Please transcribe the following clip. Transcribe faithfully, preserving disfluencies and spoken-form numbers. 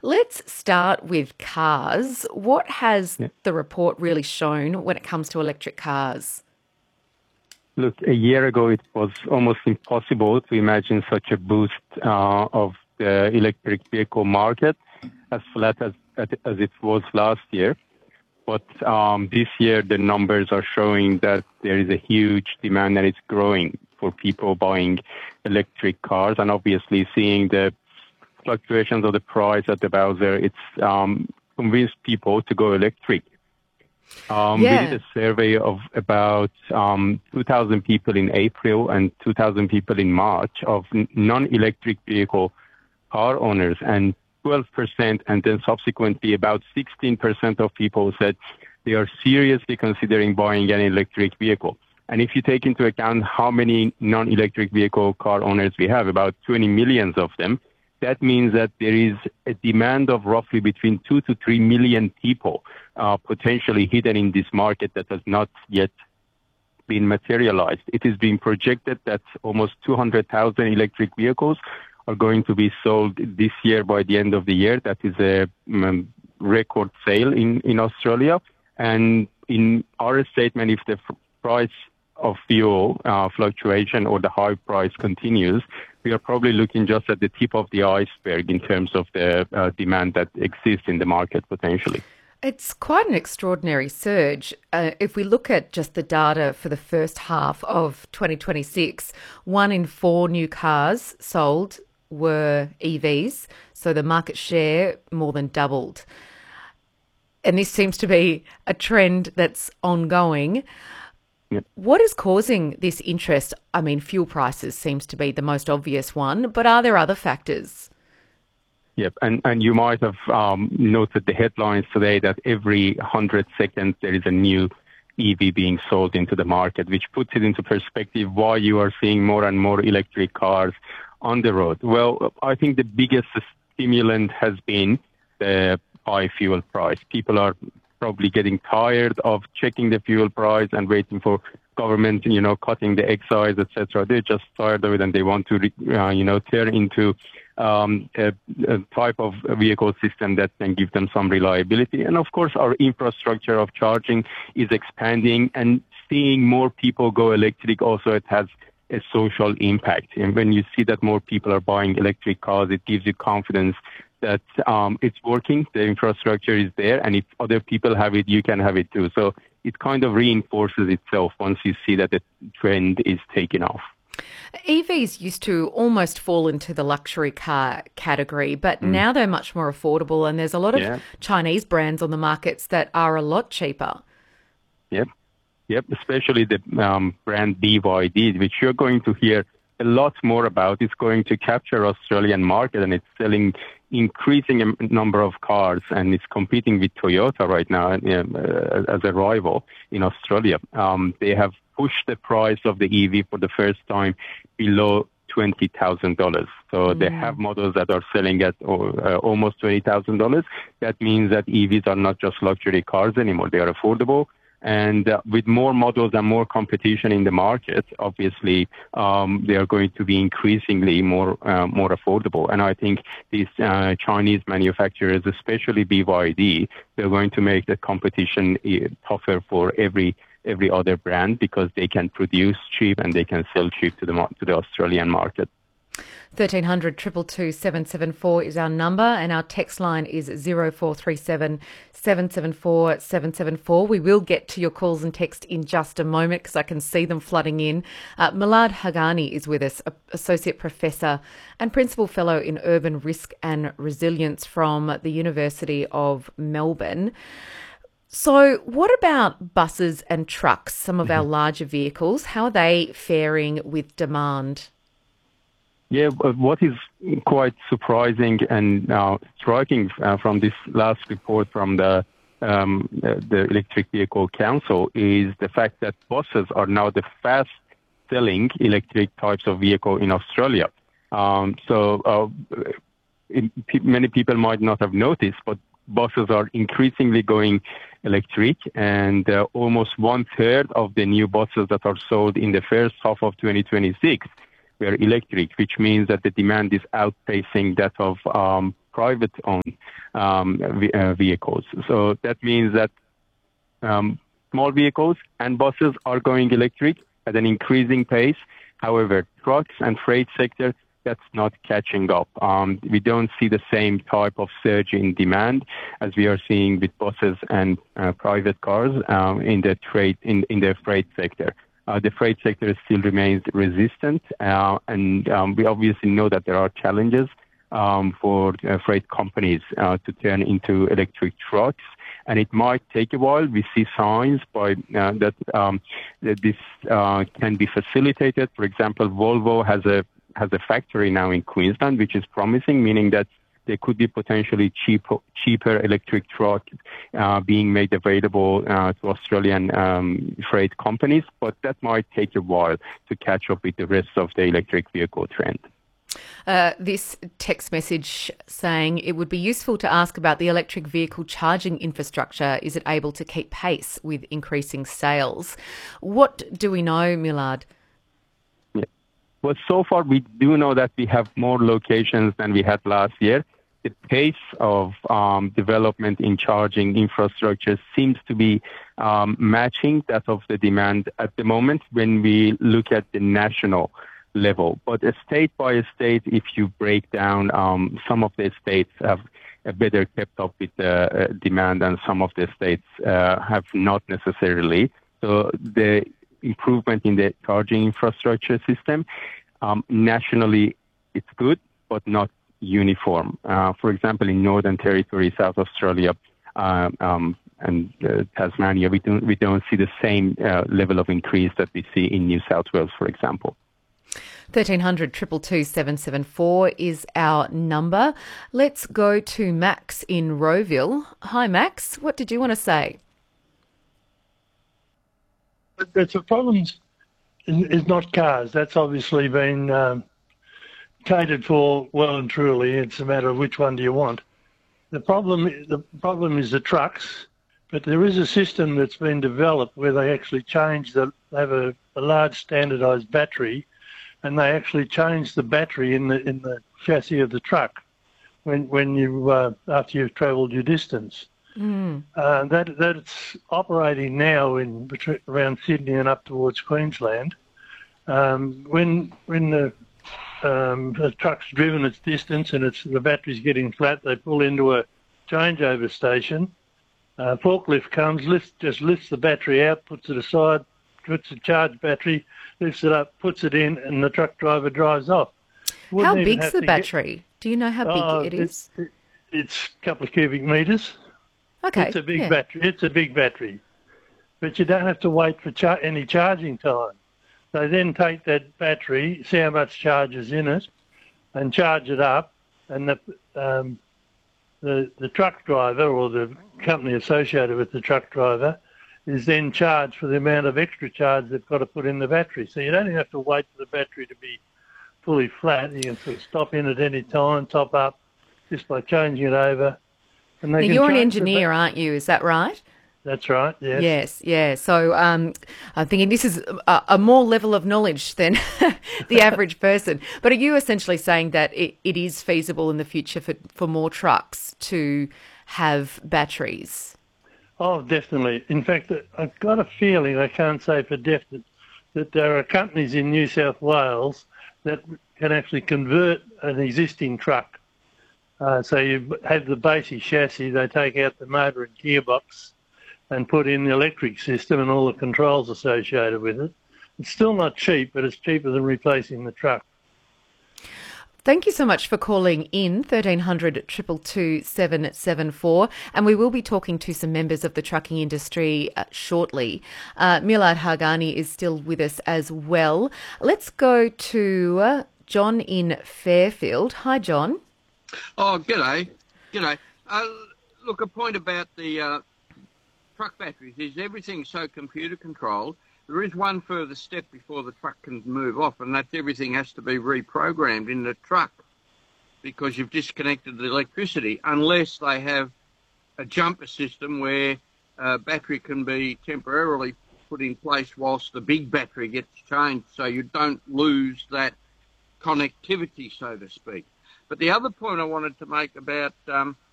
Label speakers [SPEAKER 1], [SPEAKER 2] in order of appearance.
[SPEAKER 1] Let's start with cars. What has
[SPEAKER 2] Yeah.
[SPEAKER 1] the report really shown when it comes to electric cars?
[SPEAKER 2] Look, a year ago, it was almost impossible to imagine such a boost uh, of the electric vehicle market as flat as, as it was last year. But um, this year, the numbers are showing that there is a huge demand and it's growing for people buying electric cars. And obviously, seeing the fluctuations of the price at the bowser, it's um, convinced people to go electric. Um, we did
[SPEAKER 1] Yeah.
[SPEAKER 2] a survey of about um, two thousand people in April and two thousand people in March of n- non-electric vehicle car owners, and twelve percent and then subsequently about sixteen percent of people said they are seriously considering buying an electric vehicle. And if you take into account how many non-electric vehicle car owners we have, about twenty millions of them, that means that there is a demand of roughly between two to three million people uh, potentially hidden in this market that has not yet been materialized. It is being projected that almost two hundred thousand electric vehicles are going to be sold this year by the end of the year. That is a um, record sale in, in Australia. And in our statement, if the f- price of fuel uh, fluctuation or the high price continues, we are probably looking just at the tip of the iceberg in terms of the uh, demand that exists in the market potentially.
[SPEAKER 1] It's quite an extraordinary surge. Uh, if we look at just the data for the first half of twenty twenty-six, one in four new cars sold were E Vs, so the market share more than doubled. And this seems to be a trend that's ongoing.
[SPEAKER 2] Yeah.
[SPEAKER 1] What is causing this interest? I mean, fuel prices seems to be the most obvious one, but are there other factors?
[SPEAKER 2] Yep, and, and you might have um, noted the headlines today that every one hundred seconds there is a new E V being sold into the market, which puts it into perspective why you are seeing more and more electric cars on the road. Well, I think the biggest stimulant has been the high fuel price. People are probably getting tired of checking the fuel price and waiting for government, you know, cutting the excise, et cetera. They're just tired of it and they want to, uh, you know, turn into um, a, a type of vehicle system that can give them some reliability. And of course, our infrastructure of charging is expanding, and seeing more people go electric also, it has a social impact. And when you see that more people are buying electric cars, it gives you confidence that um, it's working, the infrastructure is there, and if other people have it, you can have it too. So it kind of reinforces itself once you see that the trend is taking off.
[SPEAKER 1] E Vs used to almost fall into the luxury car category, but
[SPEAKER 2] Mm.
[SPEAKER 1] now they're much more affordable, and there's a lot of
[SPEAKER 2] Yeah.
[SPEAKER 1] Chinese brands on the markets that are a lot cheaper.
[SPEAKER 2] Yep. Yep. Especially the um, brand B Y D, which you're going to hear a lot more about. It's going to capture Australian market, and it's selling increasing a number of cars, and it's competing with Toyota right now uh, as a rival in Australia. Um, they have pushed the price of the E V for the first time below twenty thousand dollars. So
[SPEAKER 1] Mm.
[SPEAKER 2] they have models that are selling at uh, almost twenty thousand dollars. That means that E Vs are not just luxury cars anymore. They are affordable. And uh, with more models and more competition in the market, obviously, um, they are going to be increasingly more uh, more affordable. And I think these uh, Chinese manufacturers, especially B Y D, they're going to make the competition uh, tougher for every every other brand, because they can produce cheap and they can sell cheap to the to the Australian market.
[SPEAKER 1] thirteen hundred, two two two, seven seven four is our number, and our text line is zero four three seven, seven seven four, seven seven four. We will get to your calls and text in just a moment because I can see them flooding in. Uh, Milad Haghani is with us, Associate Professor and Principal Fellow in Urban Risk and Resilience from the University of Melbourne. So what about buses and trucks, some of
[SPEAKER 2] Mm-hmm.
[SPEAKER 1] our larger vehicles? How are they faring with demand?
[SPEAKER 2] Yeah, but what is quite surprising and uh, striking uh, from this last report from the um, the the Electric Vehicle Council is the fact that buses are now the fast-selling electric types of vehicle in Australia. Um, so uh, it, many people might not have noticed, but buses are increasingly going electric, and uh, almost one-third of the new buses that are sold in the first half of twenty twenty-six were electric, which means that the demand is outpacing that of um, private-owned um, v- uh, vehicles. So that means that um, small vehicles and buses are going electric at an increasing pace. However, trucks and freight sector, that's not catching up. Um, we don't see the same type of surge in demand as we are seeing with buses and uh, private cars um, in the trade in, in the freight sector. Uh, the freight sector still remains resistant, uh, and um, we obviously know that there are challenges um, for uh, freight companies uh, to turn into electric trucks. And it might take a while. We see signs by uh, that, um, that this uh, can be facilitated. For example, Volvo has a has a factory now in Queensland, which is promising, meaning that there could be potentially cheaper, cheaper electric trucks uh, being made available uh, to Australian um, freight companies. But that might take a while to catch up with the rest of the electric vehicle trend.
[SPEAKER 1] Uh, this text message saying it would be useful to ask about the electric vehicle charging infrastructure. Is it able to keep pace with increasing sales? What do we know, Millard?
[SPEAKER 2] Yeah. Well, so far we do know that we have more locations than we had last year. The pace of um, development in charging infrastructure seems to be um, matching that of the demand at the moment when we look at the national level. But a state by state, if you break down, um, some of the states have uh, better kept up with the uh, demand and some of the states uh, have not necessarily. So the improvement in the charging infrastructure system, um, nationally, it's good, but not uniform. Uh, for example, in Northern Territory, South Australia, uh, um, and uh, Tasmania, we don't, we don't see the same uh, level of increase that we see in New South Wales, for example.
[SPEAKER 1] thirteen hundred, two two two, seven seven four is our number. Let's go to Max in Rowville. Hi, Max. What did you want to say?
[SPEAKER 3] The problem is not cars. That's obviously been um, catered for well and truly. It's a matter of which one do you want. The problem, the problem is the trucks, but there is a system that's been developed where they actually change the, they have a, a large standardised battery, and they actually change the battery in the in the chassis of the truck when when you uh, after you've travelled your distance. Mm. Uh, that that's operating now in around Sydney and up towards Queensland. Um, when when the, um, the truck's driven its distance and it's the battery's getting flat, they pull into a changeover station. Uh, forklift comes, lifts just lifts the battery out, puts it aside, puts a charged battery, lifts it up, puts it in, and the truck driver drives off.
[SPEAKER 1] Wouldn't how big's the battery? Get... Do you know how big uh, it is?
[SPEAKER 3] It, it's a couple of cubic metres.
[SPEAKER 1] Okay.
[SPEAKER 3] It's a big
[SPEAKER 1] yeah.
[SPEAKER 3] battery. It's a big battery. But you don't have to wait for char- any charging time. They then take that battery, see how much charge is in it, and charge it up, and the um, the, the truck driver or the company associated with the truck driver is then charged for the amount of extra charge they've got to put in the battery. So you don't have to wait for the battery to be fully flat. You can sort of stop in at any time, top up, just by changing it over. And they
[SPEAKER 1] now,
[SPEAKER 3] can
[SPEAKER 1] you're an engineer, aren't you? Is that right?
[SPEAKER 3] That's right, yes.
[SPEAKER 1] Yes, yeah. So um, I'm thinking this is a, a more level of knowledge than the average person. But are you essentially saying that it, it is feasible in the future for, for more trucks to have batteries?
[SPEAKER 3] Oh, definitely. In fact, I've got a feeling, I can't say for definite, that there are companies in New South Wales that can actually convert an existing truck. Uh, so you have the basic chassis, they take out the motor and gearbox and put in the electric system and all the controls associated with it. It's still not cheap, but it's cheaper than replacing the truck.
[SPEAKER 1] Thank you so much for calling in, thirteen hundred, two two two, seven seven four. And we will be talking to some members of the trucking industry uh, shortly. Uh, Millard Hargani is still with us as well. Let's go to uh, John in Fairfield. Hi, John.
[SPEAKER 4] Oh, g'day. G'day. Uh, look, a point about the uh, truck batteries is everything's so computer controlled. There is one further step before the truck can move off, and that's everything has to be reprogrammed in the truck because you've disconnected the electricity, unless they have a jumper system where a battery can be temporarily put in place whilst the big battery gets changed, so you don't lose that connectivity, so to speak. But the other point I wanted to make about um,